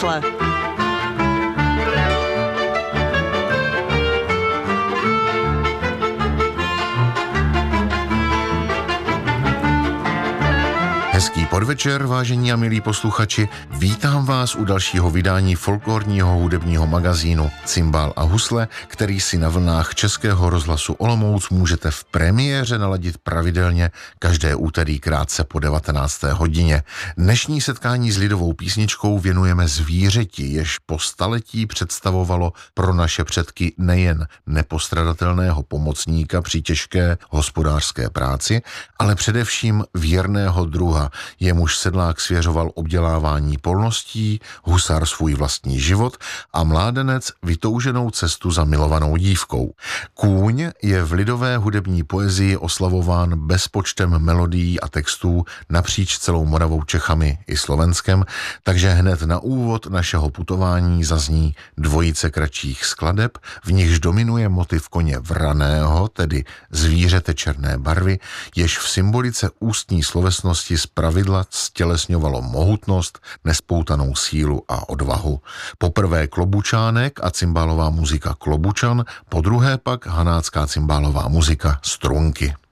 husle. Hezký podvečer, vážení a milí posluchači. Vítám vás u dalšího vydání folklorního hudebního magazínu Cimbál a husle, který si na vlnách Českého rozhlasu Olomouc můžete v premiéře naladit pravidelně každé úterý krátce po 19. hodině. Dnešní setkání s lidovou písničkou věnujeme zvířeti, jež po staletí představovalo pro naše předky nejen nepostradatelného pomocníka při těžké hospodářské práci, ale především věrného druha, jemuž sedlák svěřoval obdělávání polností, husar svůj vlastní život a mládenec vytouženou cestu za milovanou dívkou. Kůň je v lidové hudební poezii oslavován bezpočtem melodií a textů napříč celou Moravou, Čechami i Slovenskem, takže hned na úvod našeho putování zazní dvojice kratších skladeb, v nichž dominuje motiv koně vraného, tedy zvířete černé barvy, jež v symbolice ústní slovesnosti zpravidla stělesňovalo mohutnost, nespoutanou sílu a odvahu. Poprvé klobučánek a cymbálová muzika Klobučan, podruhé pak hanácká cymbálová muzika Strunky.